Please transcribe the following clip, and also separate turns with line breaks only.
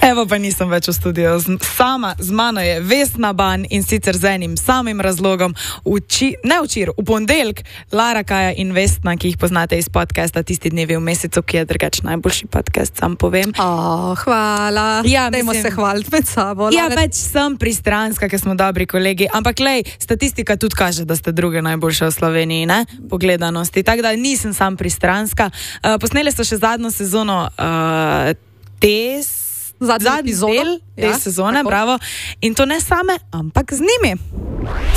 Evo pa nisem več v studiu. Sama z mano je Vesna Ban in sicer z enim samim razlogom. V ponedeljek Lara Kaja in Vesna, ki jih poznate iz podcasta Tisti dnevi v mesecu, ki je drugač najboljši podcast, sam povem.
Hvala.
Ja,
dajmo se hvaliti med sabo.
Ja, več sem pristranska, ker smo dobri kolegi, ampak lej, statistika tudi kaže, da ste druge najboljše v Sloveniji, ne? Po gledanosti. Tako da nisem sam pristranska. Posneli so še zadnjo sezono zadnji del te sezone, bravo. In to ne same, ampak z njimi.